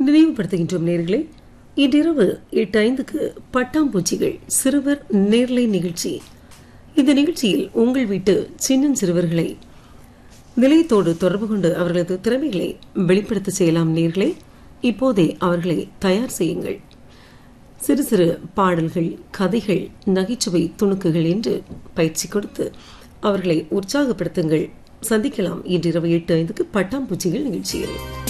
நினைவுபடுத்துகின்றோம் நேயர்களே, இன்றிரவு 8:05க்கு பட்டாம்பூச்சிகள் சிறுவர் நேர்லை நிகழ்ச்சி. இந்த நிகழ்ச்சியில் உங்கள் வீட்டு சின்னஞ்சிறுவர்களை நிலையத்தோடு தொடர்பு கொண்டு அவர்களது திறமைகளை வெளிப்படுத்த செய்யலாம். நேயர்களே, இப்போதே அவர்களை தயார் செய்யுங்கள். சிறு சிறு பாடல்கள், கதைகள், நகைச்சுவை துணுக்குகள் என்று பயிற்சி கொடுத்து அவர்களை உற்சாகப்படுத்துங்கள். சந்திக்கலாம் இன்றிரவு 8:05க்கு பட்டாம்பூச்சிகள் நிகழ்ச்சியில்.